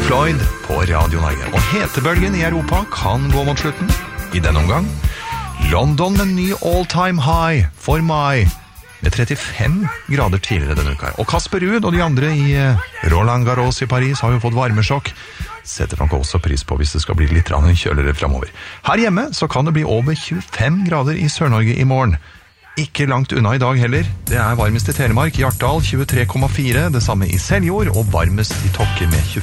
Floyd på Radio Norge. Og hetebølgen i Europa kan gå mot slutten. I denne omgang London med ny all-time high for mai med 35 grader tidligere denne uka. Og Kasper Ruud og de andre i Roland Garros i Paris har jo fått varmesjokk. Setter nok også pris på hvis det skal bli litt kjøligere fremover. Her hjemme så kan det bli over 25 grader i Sør-Norge i morgen. Ikke langt unna i dag heller. Det varmest i Telemark, Hjartdal 23,4, det samme i Seljord, og varmest i Tokke med 25.